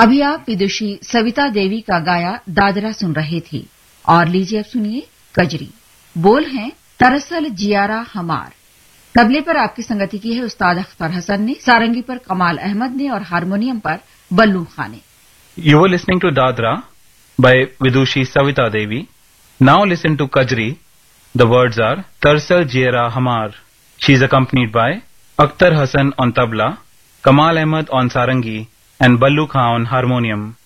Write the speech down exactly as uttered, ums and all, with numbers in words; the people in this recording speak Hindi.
अभी आप विदुषी सविता देवी का गाया दादरा सुन रहे थे और लीजिए अब सुनिए कजरी। बोल हैं दरअसल जियारा हमार। तबले पर आपकी संगति की है उस्ताद अख्तर हसन ने, सारंगी पर कमाल अहमद ने और हारमोनियम पर बल्लू खान ने। You were listening to Dadra by Vidushi Savita Devi. Now listen to Kajri. The words are Tarsal Jiera Hamar. She is accompanied by Akhtar Hassan on tabla, Kamal Ahmed on sarangi, and Ballu Khan on harmonium.